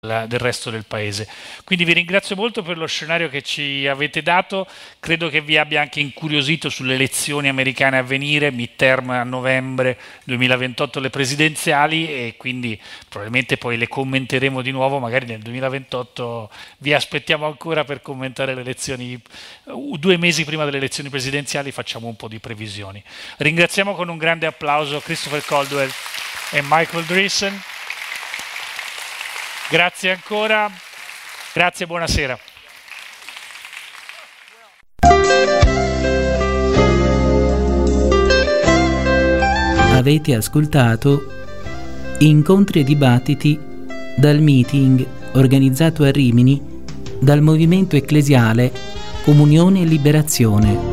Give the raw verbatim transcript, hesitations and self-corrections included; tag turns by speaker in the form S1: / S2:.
S1: del resto del paese. Quindi vi ringrazio molto per lo scenario che ci avete dato, credo che vi abbia anche incuriosito sulle elezioni americane a venire, midterm a novembre duemilaventotto, le presidenziali, e quindi probabilmente poi le commenteremo di nuovo, magari nel duemilaventotto vi aspettiamo ancora per commentare le elezioni, due mesi prima delle elezioni presidenziali facciamo un po' di previsioni. Ringraziamo con un grande applauso Christopher Caldwell e Michael Dreesen. Grazie ancora, grazie e buonasera.
S2: Avete ascoltato Incontri e dibattiti dal meeting organizzato a Rimini dal Movimento Ecclesiale Comunione e Liberazione.